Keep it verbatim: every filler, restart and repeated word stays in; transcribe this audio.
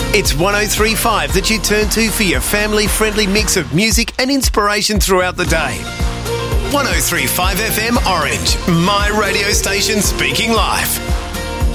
It's one oh three point five that you turn to for your family-friendly mix of music and inspiration throughout the day. one oh three point five F M Orange, my radio station speaking life.